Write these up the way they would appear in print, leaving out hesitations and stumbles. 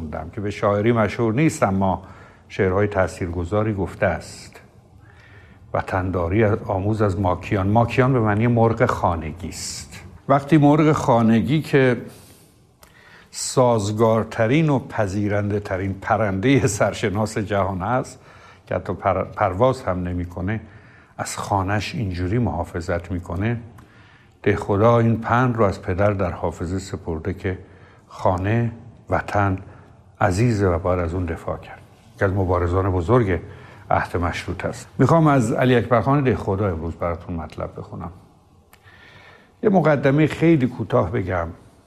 خوندم که به شاعری مشهور نیست اما شعرهای تاثیرگذاری گفته است. وطنداری آموز از ماکیان. ماکیان به معنی مرغ خانگی است. وقتی مرغ خانگی که سازگارترین و پذیرنده ترین پرنده سرشناس جهان است که حتی پرواز هم نمیکنه، از خانش اینجوری محافظت میکنه، دهخدا این پند رو از پدر در حافظه سپرده که خانه، وطن عزیزه و باید از اون دفاع کرد، که از مبارزان بزرگ عهد مشروطه است. میخوام از علی اکبرخان دهخدا امروز براتون مطلب بخونم. یه مقدمه خیلی کوتاه بگم.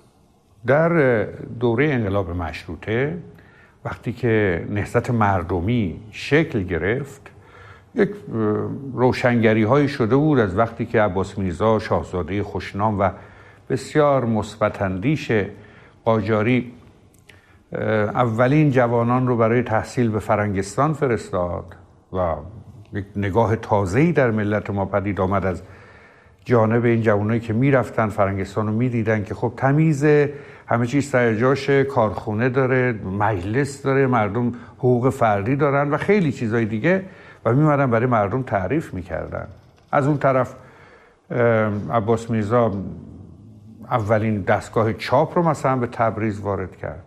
در دوره انقلاب مشروطه وقتی که نهضت مردمی شکل گرفت، یک روشنگری هایی شده بود از وقتی که عباس میرزا شاهزاده خوشنام و بسیار مثبت اندیش قاجاری اولین جوانان رو برای تحصیل به فرنگستان فرستاد و یک نگاه تازه‌ای در ملت ما پدید آمد از جانب این جوانایی که میرفتن فرنگستان رو میدیدن که خب تمیزه، همه چیز سر جاشه، کارخونه داره، مجلس داره، مردم حقوق فردی دارن و خیلی چیزای دیگه و میمدن برای مردم تعریف میکردن. از اون طرف عباس میرزا اولین دستگاه چاپ رو مثلا به تبریز وارد کرد،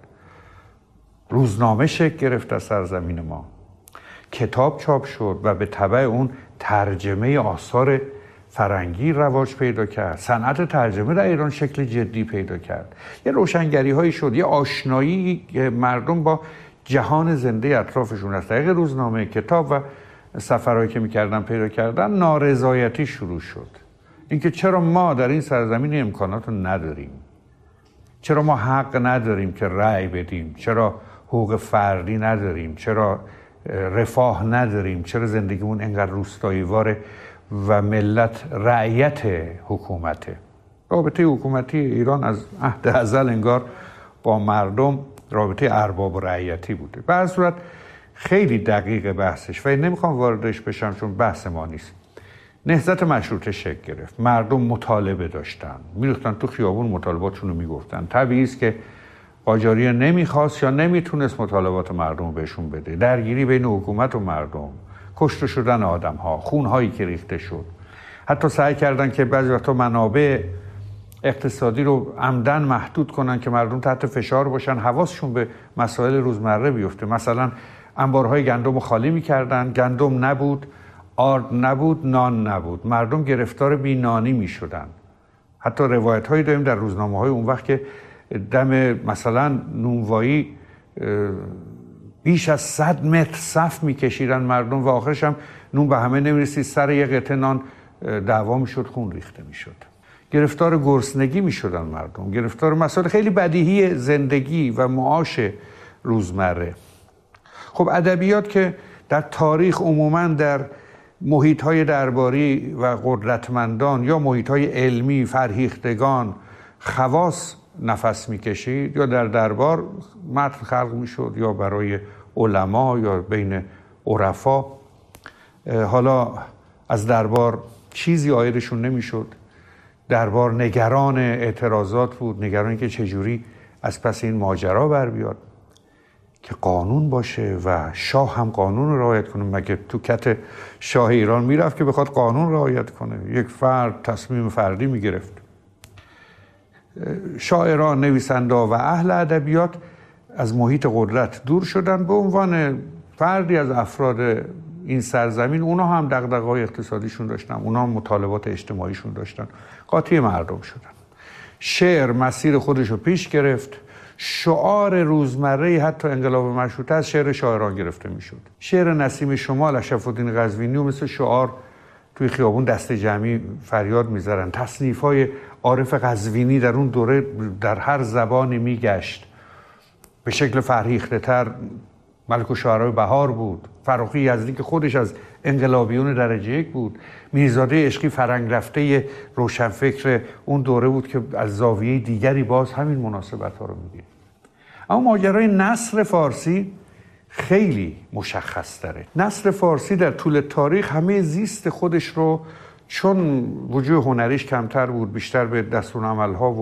روزنامه شکل گرفت در سرزمین ما، کتاب چاپ شد و به تبع اون ترجمه آثار فرنگی رواج پیدا کرد. صنعت ترجمه در ایران شکل جدی پیدا کرد. یه روشنگری هایی شد، یه آشنایی مردم با جهان زنده اطرافشون از طریق روزنامه، کتاب و سفرهایی که میکردن پیدا کردن. نارضایتی شروع شد، اینکه چرا ما در این سرزمین امکانات رو نداریم، چرا ما حق نداریم که رأی بدیم، چرا حقوق فردی نداریم، چرا رفاه نداریم، چرا زندگیمون انقدر روستاییواره و ملت رعیت حکومته. رابطه حکومتی ایران از عهد ازل انگار با مردم رابطه ارباب و رعیتی بوده. به هر صورت خیلی دقیق بحثش و نمیخوام واردش بشم چون بحث ما نیست. نهضت مشروطه شکل گرفت، مردم مطالبه داشتن، میریختن تو خیابون مطالباتشون رو میگفتن. طبیعی است که قاجاری نمیخواست یا نمیتونست مطالبات مردم رو بهشون بده. درگیری بین حکومت و مردم، کشته شدن آدم‌ها، خون‌هایی که ریخته شد. حتی سعی کردن که بعضی وقتا منابع اقتصادی رو عمدن محدود کنن که مردم تحت فشار باشن، حواسشون به مسائل روزمره بیفته. مثلا انبارهای گندم رو خالی می‌کردن، گندم نبود، آرد نبود، نان نبود، مردم گرفتار بی‌نانی می‌شدن. حتی روایت‌هایی داریم در روزنامه‌های اون وقت که دم مثلا نونوایی بیش از 100 متر صف میکشیدن مردم و آخرش هم نون به همه نمیرسید، سر یه قطعه نان دعوا میشد، خون ریخته میشد. گرفتار گرسنگی میشدن مردم، گرفتار مسائل خیلی بدیهی زندگی و معاش روزمره. خب ادبیات که در تاریخ عموماً در محیط‌های درباری و قدرتمندان یا محیط‌های علمی، فرهیختگان، خواص نفس میکشید، یا در دربار متن خلق میشد یا برای علما یا بین عرفا. حالا از دربار چیزی عایدشون نمیشد. دربار نگران اعتراضات بود، نگران که چجوری از پس این ماجرا بر بیاد، که قانون باشه و شاه هم قانون رو رعایت کنه. مگه تو کت شاه ایران میرفت که بخواد قانون رعایت کنه؟ یک فرد تصمیم فردی میگرفت. شاعران، نویسنده و اهل ادبیات از محیط قدرت دور شدن. به عنوان فردی از افراد این سرزمین، اونا هم دغدغه‌های اقتصادیشون داشتن، اونا هم مطالبات اجتماعیشون داشتن، قاطی مردم شدن. شعر مسیر خودش رو پیش گرفت. شعار روزمره حتی انقلاب مشروطه از شعر شاعران گرفته میشد. شعر نسیم شمال اشرف الدین قزوینی و مثل شعار توی خیابون دست جمعی فریاد می‌زدن. تصنیف‌های عارف قزوینی در اون دوره در هر زبانی میگشت. به شکل فرهیخته‌تر ملک الشعرای بهار بود، فروخی یزدی که خودش از انقلابیون درجه یک بود، میرزاده عشقی فرنگ رفته روشنفکر اون دوره بود که از زاویه دیگری باز همین مناسبت‌ها رو می‌دید. اما ماجرای نثر فارسی خیلی مشخص تره. نثر فارسی در طول تاریخ همه زیست خودش رو، چون وجوه هنریش کمتر بود، بیشتر به دستورالعمل‌ها و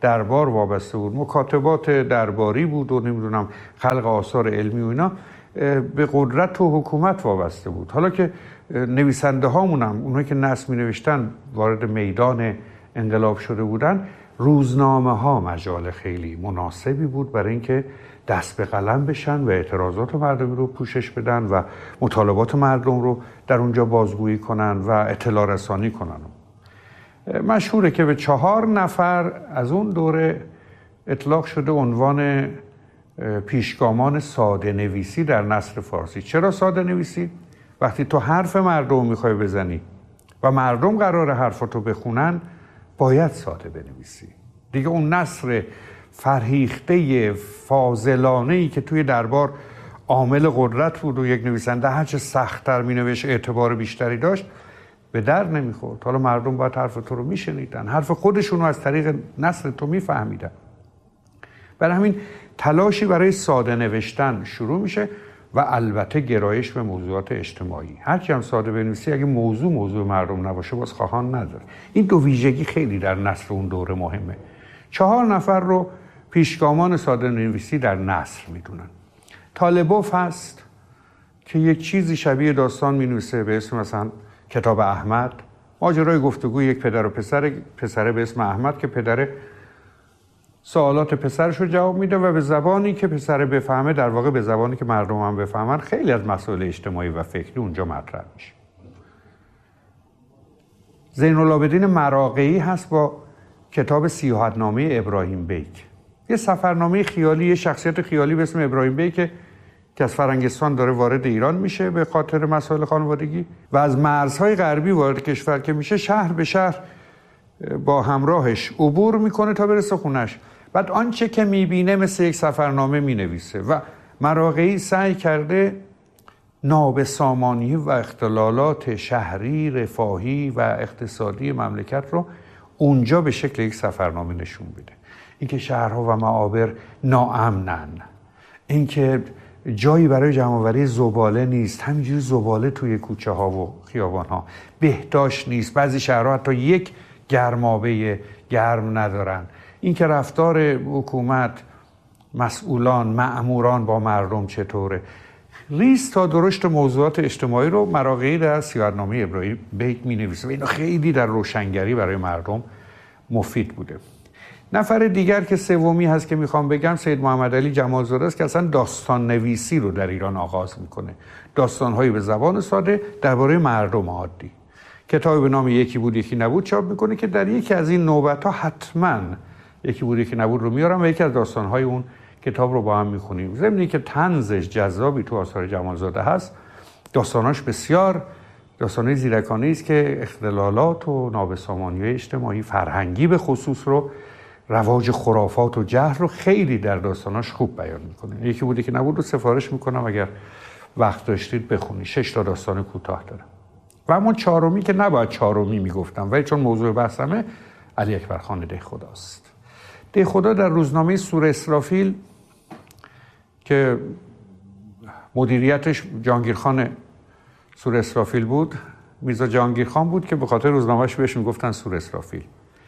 دربار وابسته بود، مکاتبات درباری بود و نمیدونم خلق آثار علمی و اینا به قدرت و حکومت وابسته بود. حالا که نویسنده هامونم اونایی که نثر می نوشتن وارد میدان انقلاب شده بودن، روزنامه ها مجال خیلی مناسبی بود برای اینکه دست به قلم بشن و اعتراضات مردم رو پوشش بدن و مطالبات مردم رو در اونجا بازگویی کنن و اطلاع رسانی کنن. مشهوره که به 4 نفر از اون دوره اطلاق شده عنوان پیشگامان ساده نویسی در نثر فارسی. چرا ساده نویسی؟ وقتی تو حرف مردم میخوای بزنی و مردم قراره حرفاتو بخونن، باید ساده بنویسی. دیگه اون نثر فرهیخته فاضلانه‌ای که توی دربار عامل قدرت بود و یک نویسنده هرچه سخت‌تر مینوشت اعتبار بیشتری داشت، به در نمیخورد. حالا مردم باید حرف تو رو میشنیدن، حرف خودشون رو از طریق نثر تو میفهمیدن. برای همین تلاشی برای ساده نوشتن شروع میشه و البته گرایش به موضوعات اجتماعی. هرچی هم ساده بنویسی، اگه موضوع مردم نباشه باز خواهان نداره. این دو ویژگی خیلی در نثر اون دوره مهمه. 4 نفر رو پیشگامان ساده نویسی در نثر میدونن. طالبوف هست که یک چیزی شبیه داستان مینویسه به اسم مثلا کتاب احمد، ماجرای گفتگوی یک پدر و پسره به اسم احمد که پدر سوالات پسرش رو جواب میده و به زبانی که پسر بفهمه، در واقع به زبانی که مردم هم بفهمن، خیلی از مسائل اجتماعی و فکری اونجا مطرح میشه. زین‌العابدین مراغه‌ای هست با کتاب سیاحتنامه ابراهیم بیک، یه سفرنامه خیالی، یه شخصیت خیالی به اسم ابراهیم بیک که از فرنگستان داره وارد ایران میشه به خاطر مسائل خانوادگی و از مرزهای غربی وارد کشور که میشه، شهر به شهر با همراهش عبور میکنه تا برسه خونش. بعد آنچه که میبینه مثل یک سفرنامه مینویسه و مراغه‌ای سعی کرده نابسامانی و اختلالات شهری، رفاهی و اقتصادی مملکت رو اونجا به شکل یک سفرنامه نشون بده. اینکه شهرها و معابر ناامنن، اینکه جایی برای جمع‌آوری زباله نیست، همینجوری زباله توی کوچه ها و خیابان ها، بهداشت نیست، بعضی شهرها حتی یک گرمابه گرم ندارن، اینکه رفتار حکومت، مسئولان، مأموران با مردم چطوره. ریز تا درشت موضوعات اجتماعی رو مراغه‌ای در سیاحتنامه ابراهیم بیک می‌نویسه و اینا خیلی در روشنگری برای مردم مفید بوده. نفر دیگر که سومی هست که میخوام بگم، سید محمد علی جمالزاده است که اصلا داستان نویسی رو در ایران آغاز میکنه. داستان‌هایی به زبان ساده درباره مردم عادی. کتابی به نام یکی بود یکی نبود چاپ میکنه که در یکی از این نوبت‌ها حتما یکی بود یکی نبود رو میارم و یکی از داستان‌های اون کتاب رو با هم میخونیم. ضمن که طنزش جذابی تو آثار جمالزاده هست، داستاناش بسیار داستان‌های زیرکانه‌ای است که اختلالات و نابسامانی‌های اجتماعی، فرهنگی به خصوص رو، رواج خرافات و جهل رو خیلی در داستاناش خوب بیان میکنه. یکی بودی که نبود رو سفارش میکنم اگر وقت داشتید بخونید. 6 تا داستان کوتاه داره. و اما 4می که نباید 4می میگفتم ولی چون موضوع بحثمه، علی اکبرخان دهخداست. دهخدا در روزنامه سور اسرافیل که مدیریتش جهانگیرخان سور اسرافیل بود، میرزا جهانگیرخان بود که به خاطر روزنامه‌اش بهش میگفتن سور اسرافیل،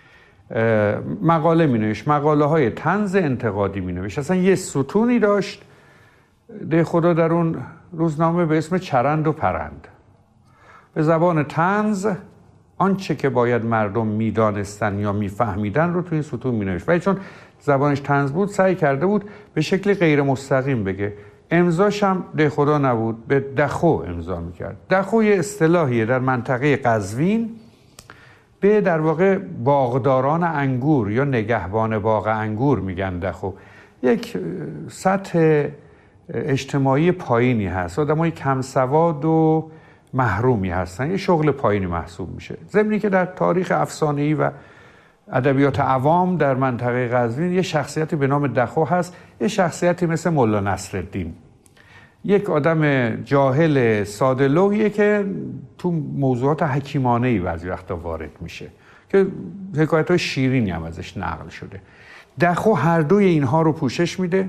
مقاله مینوشت، مقاله های طنز انتقادی مینوشت. اصلا یه ستونی داشت دهخدا در اون روزنامه به اسم چرند و پرند. به زبان طنز آنچه که باید مردم میدانستن یا میفهمیدن رو تو این ستون مینوشت. ولی چون زبانش طنز بود سعی کرده بود به شکل غیر مستقیم بگه. امضاش هم دهخدا نبود، به دخو امضا میکرد. دخو یه اصطلاحیه در منطقه قزوین به در واقع باغداران انگور یا نگهبان باغ انگور میگن دخو. یک سطح اجتماعی پایینی هست، آدمای کم سواد و محرومی هستن، یه شغل پایینی محسوب میشه. ضمنی که در تاریخ افسانه‌ای و ادبیات عوام در منطقه قزوین یه شخصیتی به نام دخو هست، یه شخصیتی مثل مولا نصرالدین، یک آدم جاهل ساده لوحیه که تو موضوعات حکیمانه‌ای بعضی وقتا وارد میشه که حکایت‌های شیرینی هم ازش نقل شده. دخو هر دوی اینها رو پوشش میده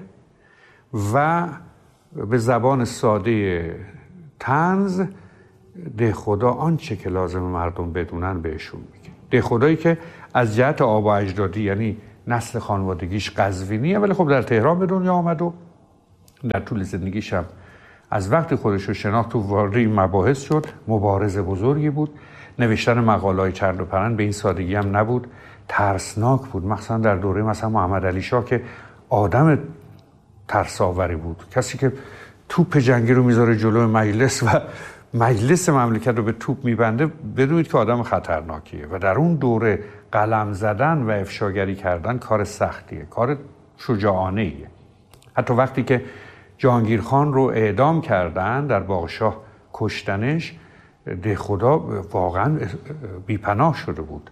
و به زبان ساده طنز دهخدا آنچه که لازم مردم بدونن بهشون میگه. دهخدایی که از جهت آب و اجدادی، یعنی نسل خانوادگیش قزوینیه، ولی خب در تهران به دنیا آمد و در طول زندگیش هم از وقتی خودش رو شناخت تو وارد این مباحث شد. مبارز بزرگی بود. نوشتن مقاله‌های چرند و پرند به این سادگی هم نبود، ترسناک بود، مثلا در دوره مثلا محمد علی شاه که آدم ترساوری بود، کسی که توپ جنگی رو میذاره جلو مجلس و مجلس مملکت رو به توپ میبنده، بدونید که آدم خطرناکیه. و در اون دوره قلم زدن و افشاگری کردن کار سختیه، کار شجاعانه ایه. حتی وقتی که جهانگیرخان رو اعدام کردن، در باغشاه کشتنش، دهخدا واقعا بیپناه شده بود.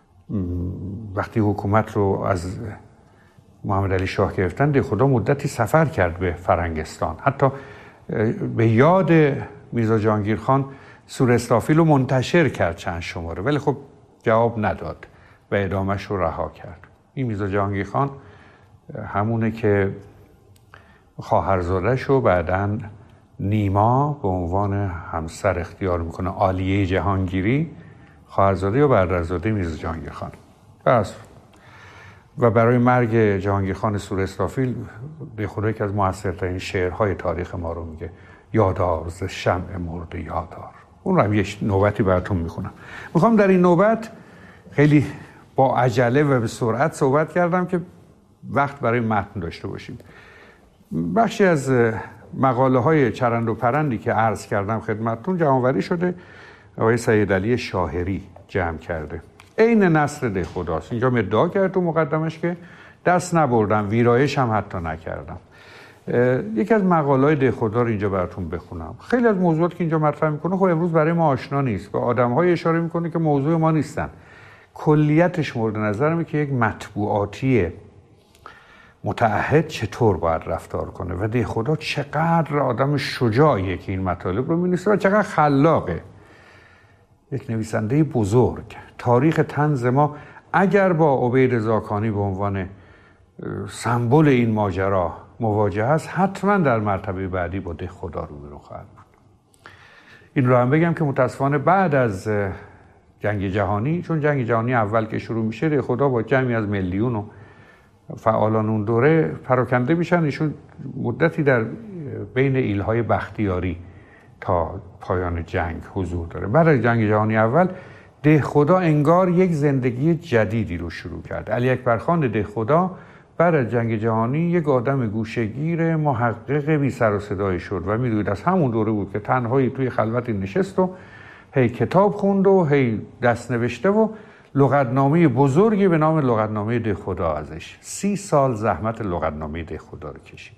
وقتی حکومت رو از محمد علی شاه گرفتن، دهخدا مدتی سفر کرد به فرنگستان، حتی به یاد میرزا جهانگیرخان سوره اسرافیل رو منتشر کرد چند شماره، ولی خب جواب نداد و اعدامش رو رها کرد. این میرزا جهانگیرخان همونه که خواهرزاده‌ش رو بعداً نیما به عنوان همسر اختیار میکنه، عالیه جهانگیری، خواهرزاده یا برادرزاده میرزا جهانگیرخان. بس و برای مرگ جهانگیرخان سوره اسرافیل دهخدا یکی از موثرترین شعرهای تاریخ ما رو میگه: یادار ز شمع مرده یادار. اون رو هم یه نوبتی براتون میخونم. میخوام در این نوبت خیلی با عجله و به سرعت صحبت کردم که وقت برای متن داشته باشیم. بخشی از مقاله های چرند و پرندی که عرض کردم خدمتتون جمع‌آوری شده، آقای سید علی شاهری جمع کرده. عین نثر دهخداست. اینجا ادعا کرد تو مقدمش که دست نبردم، ویرایش هم حتی نکردم. یکی از مقاله‌های دهخدا رو اینجا براتون بخونم. خیلی از موضوعات که اینجا مطرح میکنه خب امروز برای ما آشنا نیست، به آدم‌های اشاره میکنه که موضوع ما نیستن. کلیتش مورد نظرمه که یک مطبوعاتی متعهد چطور باید رفتار کنه و دهخدا چقدر آدم شجاعیه که این مطالب رو می‌نویسه و چقدر خلاقه. یک نویسنده بزرگ. تاریخ طنز ما اگر با عبید زاکانی به عنوان سمبل این ماجرا مواجه است، حتما در مرتبه بعدی با دهخدا روبرو خواهد بود. این رو هم بگم که متاسفانه بعد از جنگ جهانی، چون جنگ جهانی اول که شروع میشه، دهخدا با جمعی از ملیون و فعالان اون دوره پراکنده میشن. ایشون مدتی در بین ایلهای بختیاری تا پایان جنگ حضور داره. بعد از جنگ جهانی اول دهخدا انگار یک زندگی جدیدی رو شروع کرد. علی اکبرخان دهخدا بعد از جنگ جهانی یک آدم گوشه‌گیر محقق بی سر و صدایی شد و میدونید از همون دوره بود که تنهایی توی خلوتی نشست و هی کتاب خوند و هی دست نوشته و لغتنامه بزرگی به نام لغتنامه دهخدا ازش. 30 سال زحمت لغتنامه دهخدا رو کشید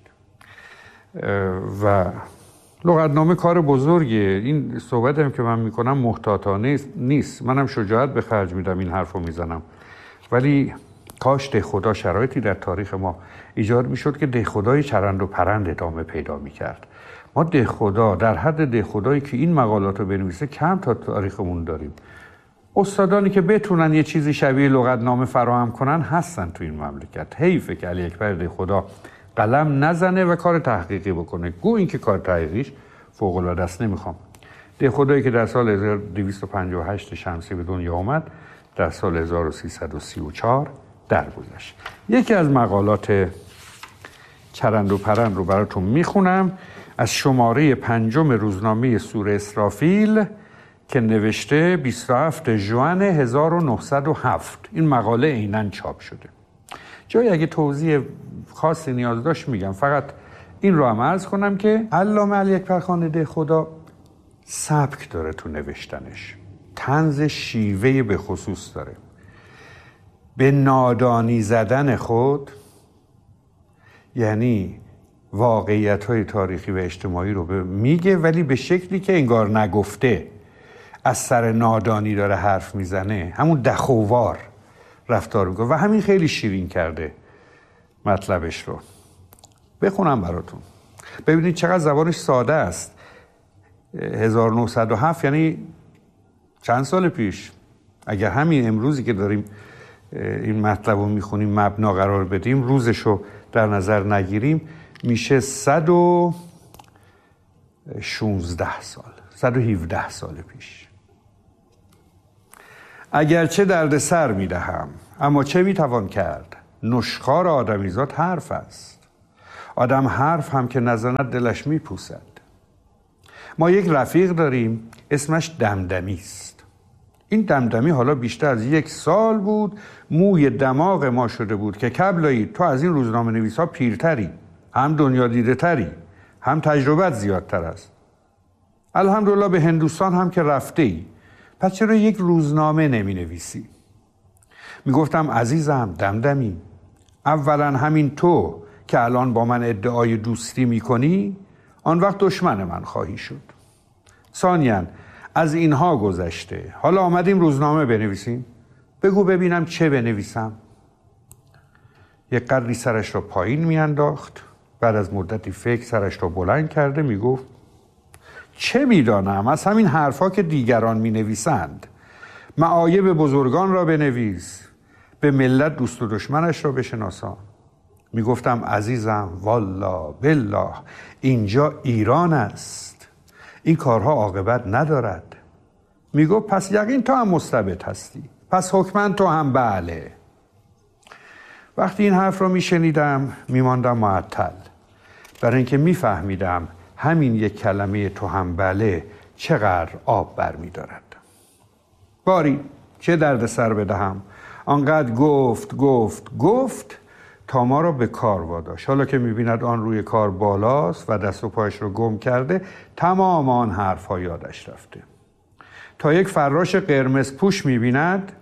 و لغتنامه کار بزرگیه. این صحبت هم که من میکنم محتاطانه نیست، منم شجاعت به خرج میدم این حرف رو میزنم، ولی کاش دهخدا شرایطی در تاریخ ما ایجاد میشد که دهخدای چرند و پرند ادامه پیدا میکرد. ما دهخدا در حد دهخدایی که این مقالات رو بنویسه کم تا تاریخمون داریم. استادانی که بتونن یه چیزی شبیه لغتنامه فراهم کنن هستن تو این مملکت. حیفه که علی اکبر دهخدا قلم نزنه و کار تحقیقی بکنه. گو این که کار تحقیقیش فوق العاده است. نمیخوام. دهخدایی که در سال 1258 شمسی به دنیا آمد، در سال 1334 درگذشت. یکی از مقالات چرند و پرند رو براتون میخونم از شماره 5 روزنامه سوره اسرافیل که نوشته 27 ژوئن 1907. این مقاله عیناً چاپ شده. جایی اگه توضیح خاصی نیاز داشت میگم، فقط این رو هم عرض کنم که علامه علی اکبرخان دهخدا سبک داره تو نوشتنش، طنز شیوه به خصوص داره. به نادانی زدن خود، یعنی واقعیت‌های تاریخی و اجتماعی رو میگه ولی به شکلی که انگار نگفته، از سر نادانی داره حرف میزنه، همون دخوار رفتار میکنه و همین خیلی شیرین کرده مطلبش رو. بخونم براتون ببینید چقدر زبانش ساده است. 1907 یعنی چند سال پیش. اگر همین امروزی که داریم این مطلب رو میخونیم مبنا قرار بدیم، روزش رو در نظر نگیریم، میشه 116 سال، 117 سال پیش. اگرچه درد سر میدهم اما چه میتوان کرد؟ نشخوار آدمیزاد حرف است. آدم حرف هم که نزند دلش میپوسد. ما یک رفیق داریم اسمش دمدمی است. این دمدمی حالا بیشتر از 1 سال بود موی دماغ ما شده بود که کبلایی تو از این روزنامه نویسا پیرتری، هم دنیا دیده تری، هم تجربت زیادتر است. الحمدلله به هندوستان هم که رفته ای، پس چرا یک روزنامه نمی نویسی؟ می گفتم عزیزم دمدمی، اولا همین تو که الان با من ادعای دوستی می کنی آن وقت دشمن من خواهی شد. ثانیاً از اینها گذشته، حالا آمدیم روزنامه بنویسیم، بگو ببینم چه بنویسم. یک قدری سرش را پایین می انداخت، بعد از مدتی فکر سرش را بلند کرده می گفت چه می دانم از همین حرفا که دیگران می نویسند. معایب بزرگان را بنویس، به ملت دوست و دشمنش را بشناسان. می گفتم عزیزم والله بالله اینجا ایران است، این کارها عاقبت ندارد. می گفت پس یقین تو هم مستبد هستی، پس حتما تو هم بله. وقتی این حرف را می شنیدم می ماندم معطل، برای اینکه می فهمیدم همین یک کلمه تو هم بله چقدر آب بر می دارد. باری چه درد سر بدهم، آنقدر گفت تا ما را به کار واداشت. حالا که می بیند آن روی کار بالاست و دست و پایش را گم کرده، تمام آن حرف ها یادش رفته. تا یک فراش قرمز پوش می بیند،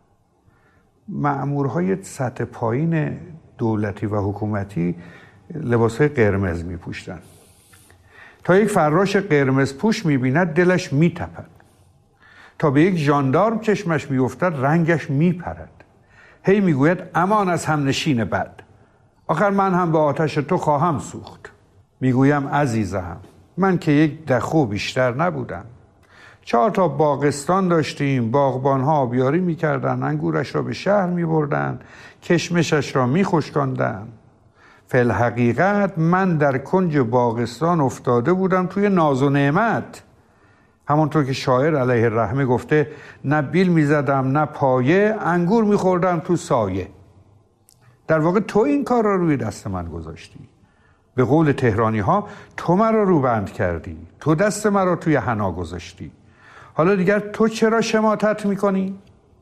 مأمورهای سطح پایین دولتی و حکومتی لباسهای قرمز می پوشتن. تا یک فراش قرمز پوش می بیند دلش می تپد. تا به یک ژاندارم چشمش می افتد رنگش می پرد. هی می گوید امان از همنشین بد، آخر من هم به آتش تو خواهم سوخت. می گویم عزیزم من که یک دخو بیشتر نبودم. 4 تا باغستان داشتیم، باغبانها آبیاری می کردن، انگورش را به شهر می بردن، کشمشش را می خشکاندن. فی الحقیقت من در کنج باغستان افتاده بودم توی ناز و نعمت. همونطور که شاعر علیه الرحمه گفته نه بیل می زدم نه پایه، انگور می خوردم تو سایه. در واقع تو این کار را روی دست من گذاشتی. به قول تهرانی ها تو مرا روبند کردی، تو دست مرا توی حنا گذاشتی. حالا دیگر تو چرا شماتت می کنی؟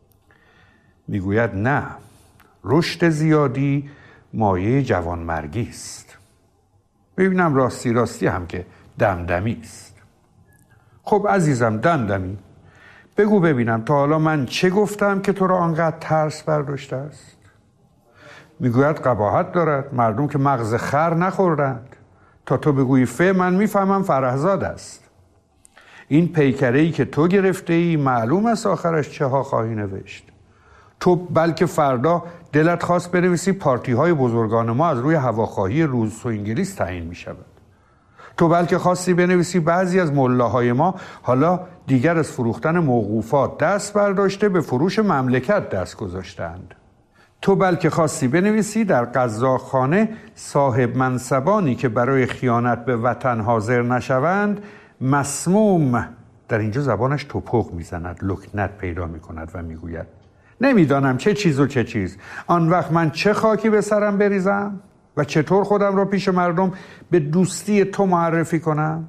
می گوید نه، رشد زیادی مایه جوانمرگی است. ببینم راستی هم که دمدمی است. خب عزیزم دمدمی، بگو ببینم تا حالا من چه گفتم که تو را آنقدر ترس برداشته است؟ میگوید قباحت دارد، مردم که مغز خر نخوردند. تا تو بگویی من میفهمم فرهزاد است. این پیکره‌ای که تو گرفته ای معلوم است آخرش چه ها خواهی نوشت. تو بلکه فردا دلت خواست بنویسی پارتی های بزرگان ما از روی هواخواهی روس و انگلیس تعیین می شود. تو بلکه خواستی بنویسی بعضی از ملاهای ما حالا دیگر از فروختن موقوفات دست برداشته به فروش مملکت دست گذاشتند. تو بلکه خواستی بنویسی در قزاقخانه صاحب منصبانی که برای خیانت به وطن حاضر نشوند مسموم، در اینجا زبانش توپق میزند، لکنت پیدا میکند و میگوید نمیدانم چه چیز و چه چیز. آن وقت من چه خاکی به سرم بریزم و چطور خودم را پیش مردم به دوستی تو معرفی کنم؟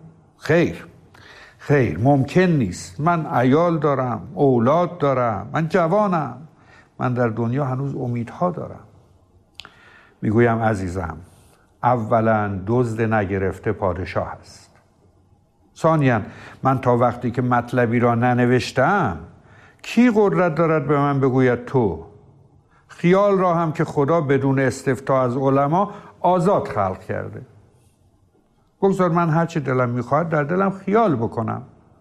خیر ممکن نیست. من عیال دارم، اولاد دارم، من جوانم، من در دنیا هنوز امیدها دارم. میگویم عزیزم اولا دزد نگرفته پادشاه است. ثانیاً من تا وقتی که مطلبی را ننوشتم کی قدرت دارد به من بگوید تو؟ خیال را هم که خدا بدون استفتاء از علما آزاد خلق کرده. بگذار من هرچی دلم میخواهد در دلم خیال بکنم.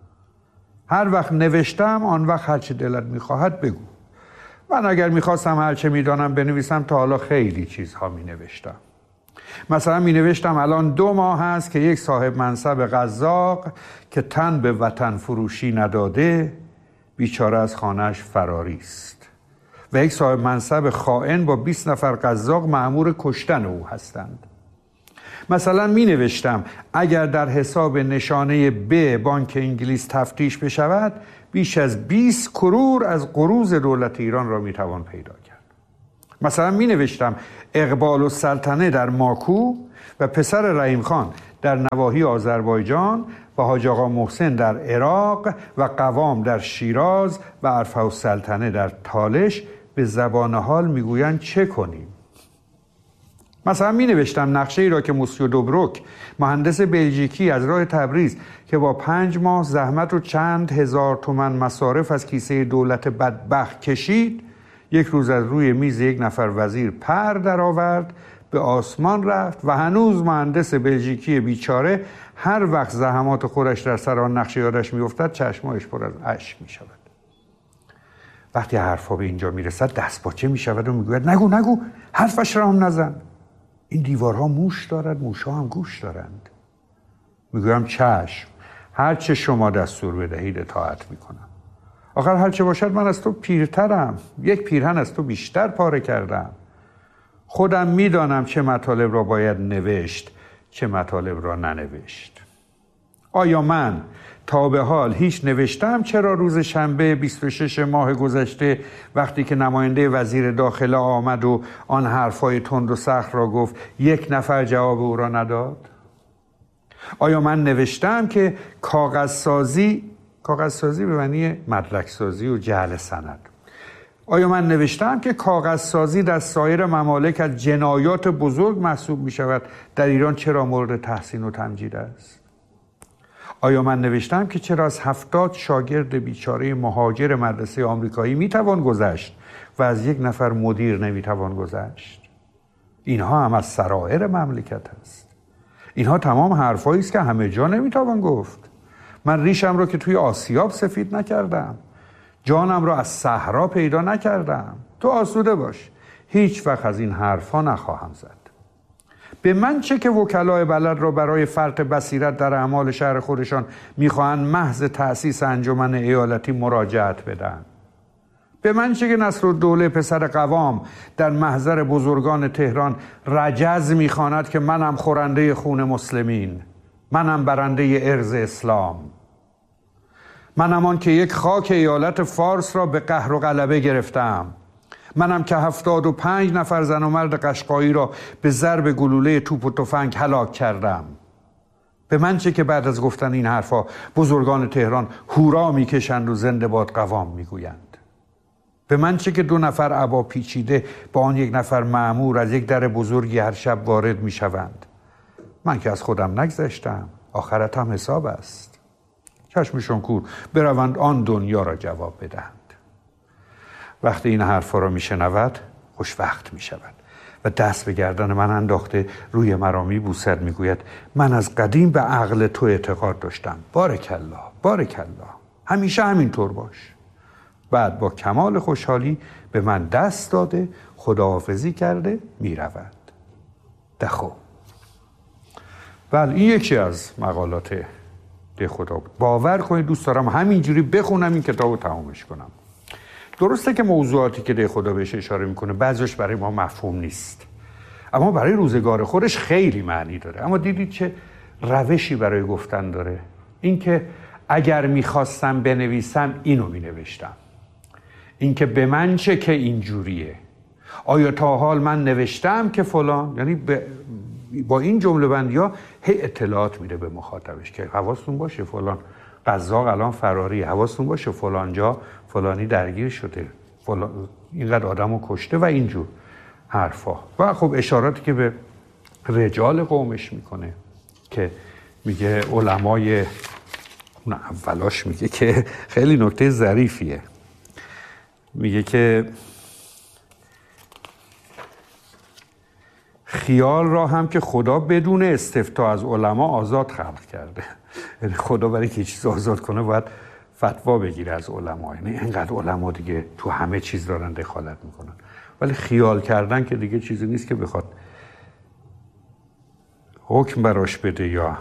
هر وقت نوشتم آن وقت هرچی دلت میخواهد بگو. من اگر میخواستم هرچی میدانم بنویسم تا حالا خیلی چیزها مینوشتم. مثلا مینوشتم الان 2 ماه هست که یک صاحب منصب قزاق که تن به وطن فروشی نداده بیچاره از خانهش فراری است و یک صاحب منصب خائن با 20 نفر قزاق مأمور کشتن او هستند. مثلا می نوشتم اگر در حساب نشانه ب بانک انگلیس تفتیش بشود بیش از 20 کرور از قروض دولت ایران را می توان پیدا کرد. مثلا می نوشتم اقبال السلطنه در ماکو و پسر رحیم خان در نواحی آذربایجان و حاج آقا محسن در عراق و قوام در شیراز و عرفه السلطنه در تالش به زبان حال میگویند چه کنیم. مثلا می نوشتم نقشه ای را که موسیو دوبروک مهندس بلژیکی از راه تبریز که با 5 ماه زحمت و چند هزار تومان مصارف از کیسه دولت بدبخت کشید، یک روز از روی میز یک نفر وزیر پر در آورد، به آسمان رفت و هنوز مهندس بلژیکی بیچاره هر وقت زحمات خودش در سر آن نقشه یادش میافتد چشمایش پر از اشک می شود. وقتی حرفا به اینجا میرسد دستپاچه می شود و میگوید نگو حرفش را هم نزن. این دیوارها موش دارد، موشها هم گوش دارند. میگویم چشم، هر چه شما دستور بدهید اطاعت میکنم. آخر هر چه باشد من از تو پیرترم، یک پیرهن از تو بیشتر پاره کردم. خودم میدانم چه مطالب را باید نوشت، چه مطالب را ننوشت. آیا من تا به حال هیچ نوشتم چرا روز شنبه 26 ماه گذشته وقتی که نماینده وزیر داخله آمد و آن حرفای تند و سخت را گفت یک نفر جواب او را نداد؟ آیا من نوشتم که کاغذسازی به معنی مدرک سازی و جعل سند، آیا من نوشتم که کاغذسازی در سایر ممالک از جنایات بزرگ محسوب می شود، در ایران چرا مورد تحسین و تمجید است؟ آیا من نوشتم که چرا از 70 شاگرد بیچاره مهاجر مدرسه آمریکایی می توان گذشت و از یک نفر مدیر نمی توان گذشت؟ اینها هم از سرائر مملکت است. اینها تمام حرفایی است که همه جا نمی توان گفت. من ریشم رو که توی آسیاب سفید نکردم، جانم را از صحرا پیدا نکردم. تو آسوده باش، هیچ وقت از این حرفا نخواهم زد. به من چه که وکلای بلد را برای فرط بصیرت در اعمال شهر خودشان میخواهند محض تأسیس انجمن ایالتی مراجعت بدن. به من چه که نصرالدوله پسر قوام در محضر بزرگان تهران رجز میخواند که منم خورنده خون مسلمین، منم برنده ارض اسلام، منم آن که یک خاک ایالت فارس را به قهر و غلبه گرفتم، منم که 75 نفر زن و مرد قشقایی را به ضرب گلوله توپ و تفنگ هلاک کردم. به من چه که بعد از گفتن این حرفا بزرگان تهران هورا میکشند و زنده باد قوام میگویند. به من چه که 2 نفر عبا پیچیده با آن 1 نفر مأمور از یک در بزرگی هر شب وارد میشوند. من که از خودم نگذشتم، آخرت هم حساب است. چشمشون کور، بروند آن دنیا را جواب بدهند. وقتی این حرفا را میشنود خوشوقت میشود و دست به گردن من انداخته روی مرا میبوسد، میگوید من از قدیم به عقل تو اعتقاد داشتم. بارکالله، بارکالله، همیشه همینطور باش. بعد با کمال خوشحالی به من دست داده خداحافظی کرده میرود. دخو. بله، این یکی از مقالات ده خدا بود. باور کنید دوست دارم همینجوری بخونم این کتاب رو تمامش کنم. درسته که موضوعاتی که ده خدا بهش اشاره میکنه بعضیش برای ما مفهوم نیست، اما برای روزگار خودش خیلی معنی داره. اما دیدید چه روشی برای گفتن داره؟ این که اگر میخواستم بنویسم اینو مینوشتم، این که به من چه که اینجوریه، آیا تا حال من نوشتم که فلان، یعنی با این جمله بندی ها هی اطلاعات میده به مخاطبش که حواستون باشه فلان قزاق الان فراری، حواستون باشه فلان جا فلانی درگیر شده، فلان اینقدر آدمو کشته و اینجور حرفا. و خب اشاراتی که به رجال قومش میکنه که میگه علمای اون اولاش، میگه که خیلی نکته ظریفیه، میگه که خیال را هم که خدا بدون استفتاء از علما آزاد خلق کرده. یعنی خدا برای که چیز آزاد کنه باید فتوا بگیره از علما. یعنی اینقدر علما دیگه تو همه چیز دارن دخالت میکنن، ولی خیال کردن که دیگه چیزی نیست که بخواد حکم براش بده یا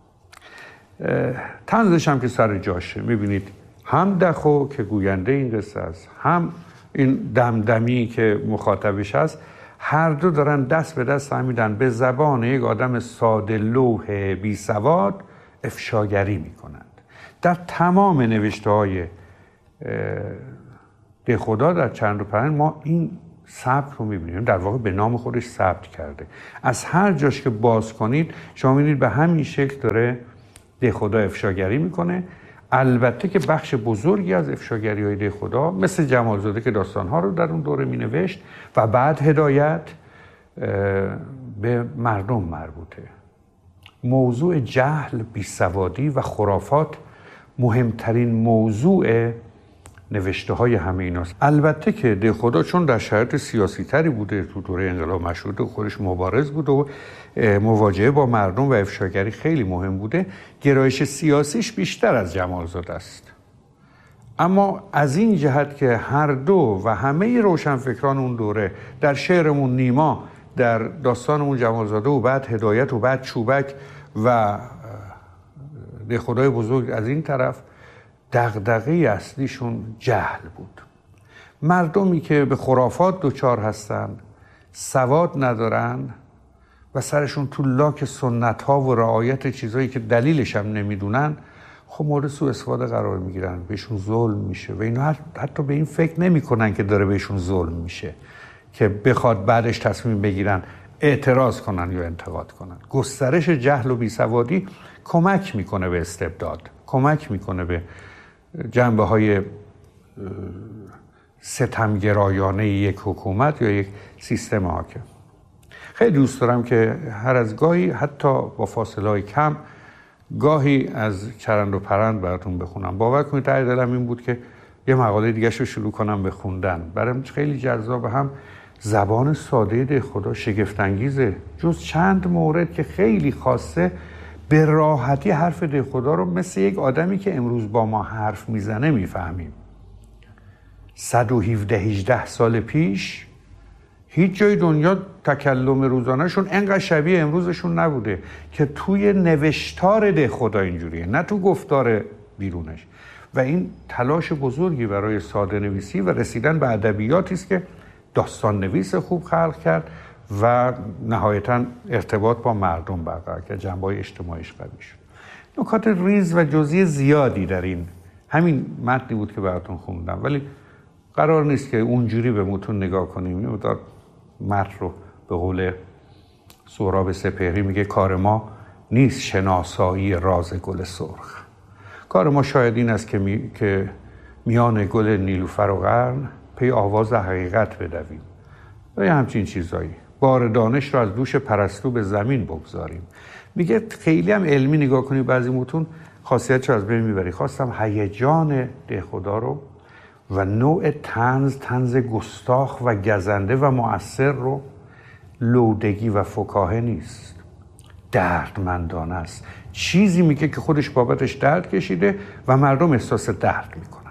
طنزش هم که سر جاشه. میبینید هم دخو که گوینده این قصه است، هم این دمدمی که مخاطبش هست، هر دو دارن دست به دست هم میدن به زبان یک آدم ساده لوح بی سواد افشاگری میکنند. در تمام نوشته های ده خدا در چند و پرند ما این ثبت رو میبینید، در واقع به نام خودش ثبت کرده. از هر جاش که باز کنید شما میبینید به همین شکل داره دهخدا افشاگری میکنه. البته که بخش بزرگی از افشاگری های دهخدا مثل جمالزاده که داستانها رو در اون دوره مینوشت و بعد هدایت به مردم مربوطه. موضوع جهل، بیسوادی و خرافات مهمترین موضوع نوشته های همه ایناست. البته که دهخدا چون در شرایط سیاسی تری بوده، تو دوره انقلاب مشروطه خودش مبارز بوده و مواجهه با مردم و افشاگری خیلی مهم بوده، گرایش سیاسیش بیشتر از جمالزاده است. اما از این جهت که هر دو و همه روشنفکران اون دوره، در شعرمون نیما، در داستانمون جمالزاده و بعد هدایت و بعد چوبک و دهخدای بزرگ از این طرف، دغدغه اصلیشون جهل بود. مردمی که به خرافات دچار هستن، سواد ندارن و سرشون تو لاک سنت ها و رعایت چیزایی که دلیلش هم نمیدونن، خب مورد سوء استفاده قرار میگیرن، بهشون ظلم میشه و اینا حتی به این فکر نمیکنن که داره بهشون ظلم میشه که بخواد بعدش تصمیم بگیرن اعتراض کنن یا انتقاد کنن. گسترش جهل و بیسوادی کمک میکنه به استبداد، کمک میکنه به جنبه های ستمگرایانه یک حکومت یا یک سیستم حاکم. خیلی دوست دارم که هر از گاهی، حتی با فاصله های کم، گاهی از چرند و پرند براتون بخونم. باور کنید ته دلم این بود که یه مقاله دیگه رو شروع کنم به خوندن. برام خیلی جذاب، هم زبان ساده دهخدا شگفت انگیزه. جز چند مورد که خیلی خاصه به راحتی حرف دهخدا رو مثل یک آدمی که امروز با ما حرف میزنه میفهمیم. 117-18 سال پیش هیچ جای دنیا تکلم روزانهشون انقدر شبیه امروزشون نبوده که توی نوشتار دهخدا اینجوریه، نه تو گفتار بیرونش. و این تلاش بزرگی برای ساده نویسی و رسیدن به ادبیاتی است که داستان نویس خوب خلق کرد و نهایتاً ارتباط با مردم برقرار کرد، جنبه‌های اجتماعیش قوی شد. نکات ریز و جزئی زیادی در این همین متنی بود که براتون خوندم، ولی قرار نیست که اونجوری به متون نگاه کنیم. این مقدار متن رو به قول سهراب سپهری میگه کار ما نیست شناسایی راز گل سرخ. کار ما شاید این است که میان گل نیلوفر و قرن پی آواز حقیقت بدویم و یه همچین چیزایی. بار دانش رو از دوش پرستو به زمین بگذاریم. میگه خیلی هم علمی نگاه کنی بعضی متون خاصیتش از بین میبری. خواستم هیجان دهخدا رو و نوع طنز گستاخ و گزنده و مؤثر رو، لودگی و فکاهه نیست، دردمندانه است. چیزی میگه که خودش بابتش درد کشیده و مردم احساس درد میکنه.